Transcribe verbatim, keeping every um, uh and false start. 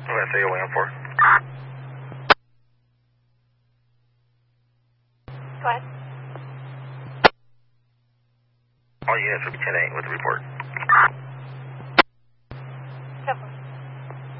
What's that waiting for? Go ahead. All units will be ten eight with the report.